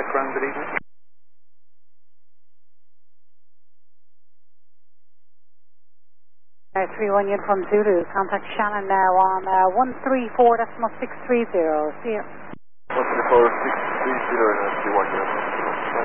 background, good evening. Air 31 Uniform Zulu, contact Shannon now on 134.630. See you. 134.630, 31 Uniform.